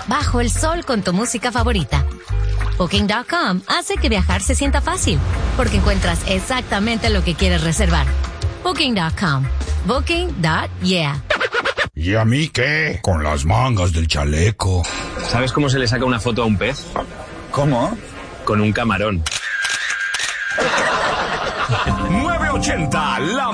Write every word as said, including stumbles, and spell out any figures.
playa, bajo el sol con tu música favorita. Booking punto com hace que viajar se sienta fácil, porque encuentras exactamente lo que quieres reservar. Booking punto com. Booking punto yeah. ¿Y a mí qué? Con las mangas del chaleco. ¿Sabes cómo se le saca una foto a un pez? ¿Cómo? Con un camarón. nueve ochenta, la